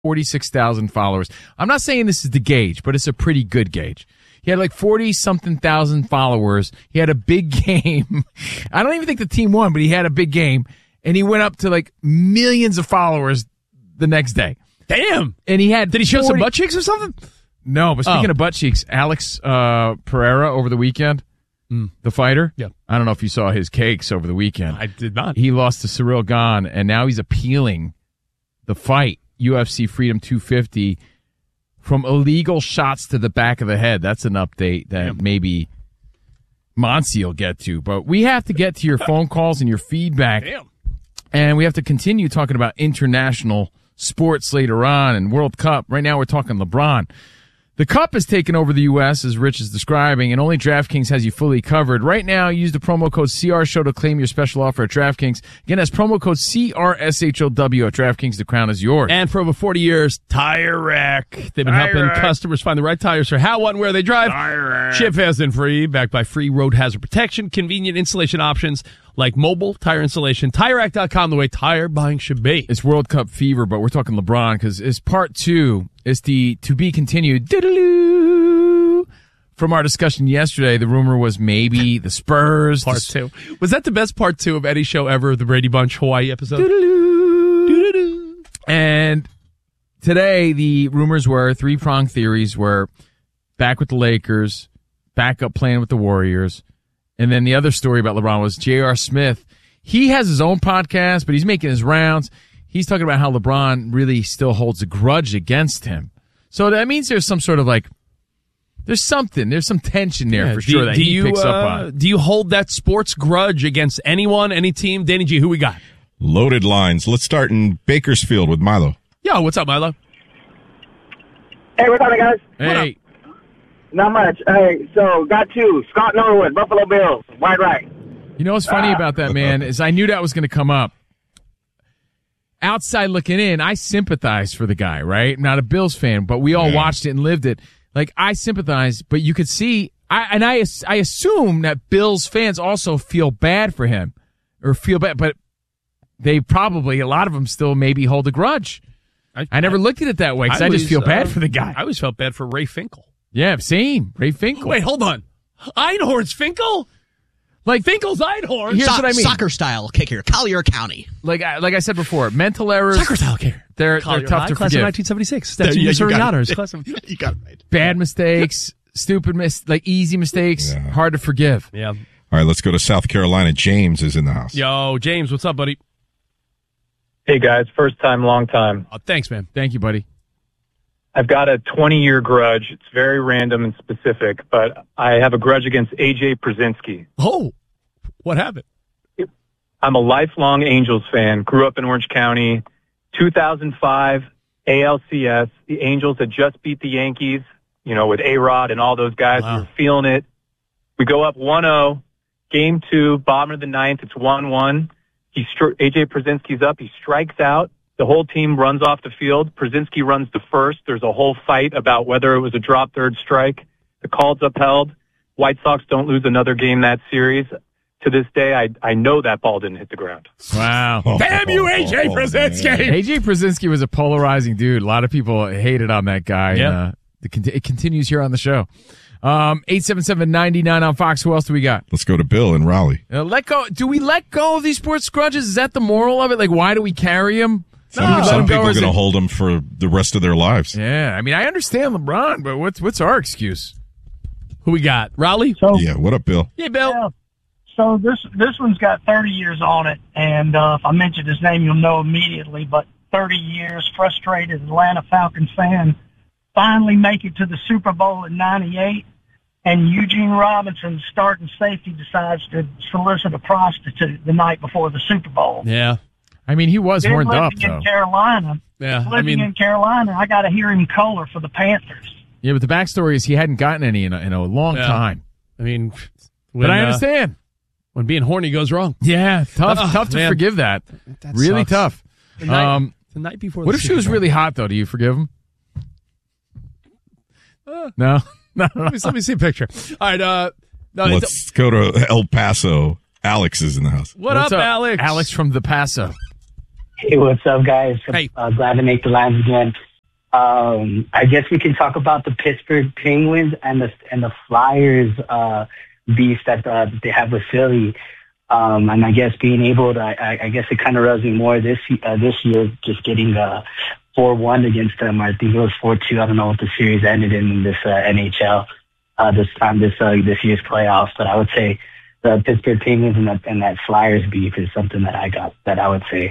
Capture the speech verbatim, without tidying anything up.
forty-six thousand followers. I'm not saying this is the gauge, but it's a pretty good gauge. He had like forty-something thousand followers. He had a big game. I don't even think the team won, but he had a big game. And he went up to like millions of followers the next day. Damn. And he had Did he show forty some butt cheeks or something? No, but speaking Oh. of butt cheeks, Alex uh, Pereira over the weekend, Mm. the fighter. Yeah. I don't know if you saw his cakes over the weekend. I did not. He lost to Cyril Gane, and now he's appealing the fight, U F C Freedom two fifty, from illegal shots to the back of the head. That's an update that Damn. maybe Monsi will get to. But we have to get to your phone calls and your feedback. Damn. And we have to continue talking about international sports later on and World Cup. Right now we're talking LeBron. The Cup has taken over the U S, as Rich is describing, and only DraftKings has you fully covered. Right now, use the promo code C R Show to claim your special offer at DraftKings. Again, that's promo code C R S H O W at DraftKings. The crown is yours. And for over forty years, Tire Rack. They've been Tire helping Rack. customers find the right tires for how, what, and where they drive. Tire Rack. Ship fast and free, backed by free road hazard protection, convenient installation options like mobile tire installation. Tire Rack dot com, the way tire buying should be. It's World Cup fever, but we're talking LeBron because it's part two. It's the to be continued. Diddle-oo. From our discussion yesterday, the rumor was maybe the Spurs. Part two. Was that the best part two of any show ever, the Brady Bunch Hawaii episode? Doo-doo-doo. Doo-doo-doo. And today, the rumors were, three-pronged theories were back with the Lakers, back up playing with the Warriors. And then the other story about LeBron was J R. Smith. He has his own podcast, but he's making his rounds. He's talking about how LeBron really still holds a grudge against him. So that means there's some sort of like, there's something, there's some tension there Yeah, for do- sure that do he you, picks uh, up on. Do you hold that sports grudge against anyone, any team? Danny G, who we got? Loaded lines. Let's start in Bakersfield with Milo. Yo, what's up, Milo? Hey, what's up, guys? Hey, Not much. Hey, so got two. Scott Norwood, Buffalo Bills, wide right. you know what's funny about that, man, is I knew that was going to come up. Outside looking in, I sympathize for the guy, right? I'm not a Bills fan, but we all Yeah. watched it and lived it. Like, I sympathize, but you could see, I, and I, I assume that Bills fans also feel bad for him, or feel bad, but they probably, a lot of them still maybe hold a grudge. I, I never looked at it that way, because I, just always, feel bad uh, for the guy. I always felt bad for Ray Finkel. Yeah, same. Ray Finkel. Wait, hold on. Einhorn's Finkel? like, Finkel's Einhorn? Here's So- what I mean. Soccer style kicker, Collier County. like, I, like I said before, mental errors, Soccer style kicker. they're, they're Collier tough High, to class forgive. of nineteen seventy-six. That's Yeah, you you serving got it. honors. Class of... You got it right. Bad mistakes, stupid mis, like easy mistakes, Yeah. hard to forgive. Yeah. All right, let's go to South Carolina. James is in the house. Yo, James, what's up, buddy? Hey, guys. First time, long time. Oh, thanks, man. Thank you, buddy. I've got a twenty-year grudge. It's very random and specific, but I have a grudge against A J Przinsky. Oh, what happened? I'm a lifelong Angels fan. Grew up in Orange County. two thousand five A L C S. The Angels had just beat the Yankees, you know, with A-Rod and all those guys. Wow. We were feeling it. We go up one oh. Game two, bottom of the ninth. It's one one. He stri- A J Przinsky's up. He strikes out. The whole team runs off the field. Przinsky runs to first. There's a whole fight about whether it was a drop third strike. The call's upheld. White Sox don't lose another game that series. To this day, I I know that ball didn't hit the ground. Wow. Damn you, A J Oh, Przinsky! man. A J Przinsky was a polarizing dude. A lot of people hated on that guy. Yeah. And, uh, it, con- it continues here on the show. Um, eight seven seven, nine nine on Fox. Who else do we got? Let's go to Bill in Raleigh. Uh, let go. Do we let go of these sports grudges? Is that the moral of it? Like, why do we carry them? Some, No, let some him go, people or are is going to it- hold them for the rest of their lives. Yeah, I mean, I understand LeBron, but what's what's our excuse? Who we got? Raleigh? So, Yeah, what up, Bill? Yeah, Bill. yeah. so this this one's got thirty years on it, and uh, if I mention his name, you'll know immediately. But thirty years, frustrated Atlanta Falcons fan, finally make it to the Super Bowl in ninety-eight, and Eugene Robinson, starting safety, decides to solicit a prostitute the night before the Super Bowl. Yeah. I mean, he was Then horned living up, in though. Carolina, Yeah, I living mean- in Carolina, I got to hear him color for the Panthers. Yeah, but the backstory is he hadn't gotten any in a, in a long Yeah. time. I mean, when, But I uh, understand. when being horny goes wrong. Yeah, tough, Oh, tough to man. forgive that. That really sucks. tough. The night, Um, the night before. what the if she Super was Bowl. really hot, though? Do you forgive him? Uh, No, no, no. let, me, let me see a picture. All right. Uh, no, it's- Let's go to El Paso. Alex is in the house. what What's up, Alex? Alex from the Paso. Hey, what's up, guys? Hey. Uh, glad to make the lines again. Um, I guess we can talk about the Pittsburgh Penguins and the and the Flyers uh, beef that uh, they have with Philly. Um, and I guess being able to, I, I guess it kind of rubs me more this uh, this year, just getting uh, four one against them. I think it was four two. I don't know what the series ended in this uh, N H L uh, this time, this uh, this year's playoffs. But I would say the Pittsburgh Penguins and that, and that Flyers beef is something that I got, that I would say